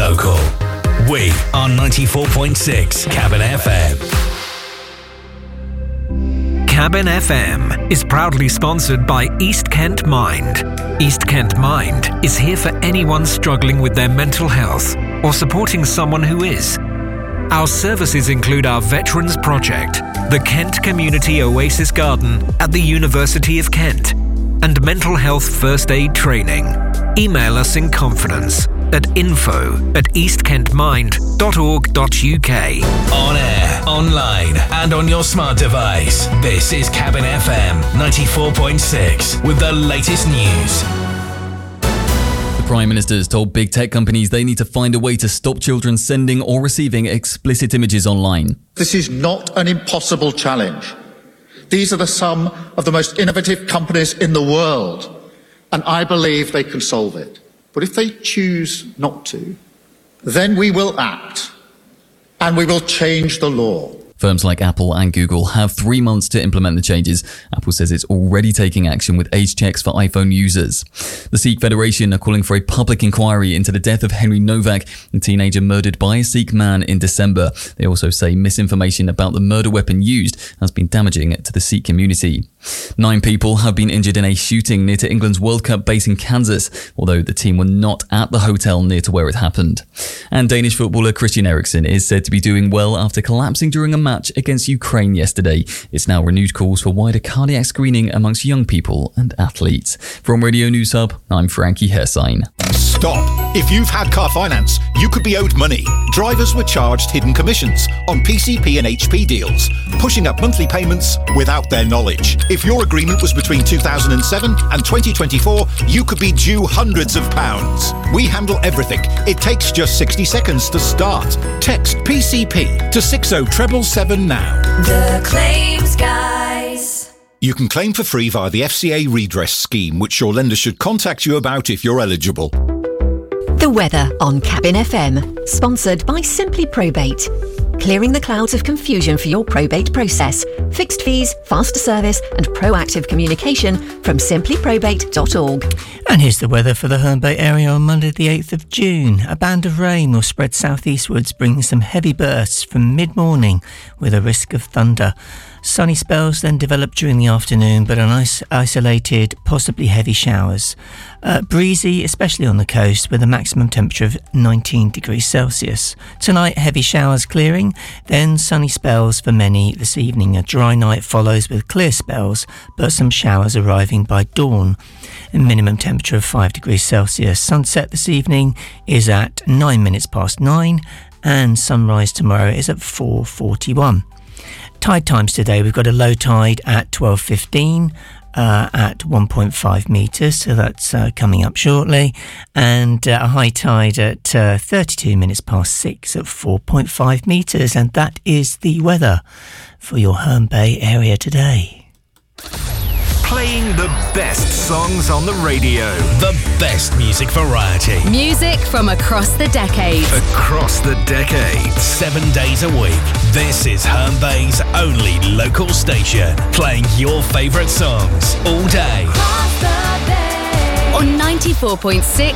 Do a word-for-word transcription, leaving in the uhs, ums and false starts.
local. We are ninety-four point six Cabin F M. Cabin F M is proudly sponsored by East Kent Mind. East Kent Mind is here for anyone struggling with their mental health or supporting someone who is. Our services include our Veterans Project, the Kent Community Oasis Garden at the University of Kent, and mental health first aid training. Email us in confidence at info at eastkentmind dot org dot uk. On air, online, and on your smart device. This is Cabin F M ninety-four point six with the latest news. The Prime Minister has told big tech companies they need to find a way to stop children sending or receiving explicit images online. This is not an impossible challenge. These are the some of the most innovative companies in the world, and I believe they can solve it. But if they choose not to, then we will act, and we will change the law. Firms like Apple and Google have three months to implement the changes. Apple says it's already taking action with age checks for iPhone users. The Sikh Federation are calling for a public inquiry into the death of Henry Novak, a teenager murdered by a Sikh man in December. They also say misinformation about the murder weapon used has been damaging to the Sikh community. Nine people have been injured in a shooting near to England's World Cup base in Kansas, although the team were not at the hotel near to where it happened. And Danish footballer Christian Eriksen is said to be doing well after collapsing during a match against Ukraine yesterday. It's now renewed calls for wider cardiac screening amongst young people and athletes. From Radio News Hub, I'm Frankie Hersign. Stop. If you've had car finance, you could be owed money. Drivers were charged hidden commissions on P C P and H P deals, pushing up monthly payments without their knowledge. If your agreement was between two thousand seven and twenty twenty-four, you could be due hundreds of pounds. We handle everything. It takes just sixty seconds to start. Text P C P to six oh seven seven now. The Claims Guys. You can claim for free via the F C A redress scheme, which your lender should contact you about if you're eligible. The weather on Cabin F M, sponsored by Simply Probate. Clearing the clouds of confusion for your probate process. Fixed fees, faster service and proactive communication from simply probate dot org. And here's the weather for the Herne Bay area on Monday the eighth of June. A band of rain will spread southeastwards, bringing some heavy bursts from mid-morning with a risk of thunder. Sunny spells then develop during the afternoon, but an is- isolated, possibly heavy showers. Uh, breezy, especially on the coast, with a maximum temperature of nineteen degrees Celsius. Tonight, heavy showers clearing, then sunny spells for many this evening. A dry night follows with clear spells, but some showers arriving by dawn. A minimum temperature of five degrees Celsius. Sunset this evening is at nine minutes past nine, and sunrise tomorrow is at four forty-one. Tide times today, we've got a low tide at twelve fifteen uh, at one point five metres, so that's uh, coming up shortly, and uh, a high tide at uh, thirty-two minutes past six at four point five metres, and that is the weather for your Herne Bay area today. Playing the best songs on the radio. The best music variety. Music from across the decade. Across the decade. Seven days a week. This is Herne Bay's only local station. Playing your favourite songs all day. On ninety-four point six